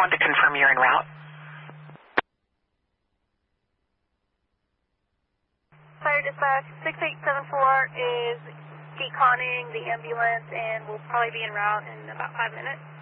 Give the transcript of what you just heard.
wanted to confirm you're en route. Fire dispatch, 6874 is deconning the ambulance and will probably be en route in about 5 minutes.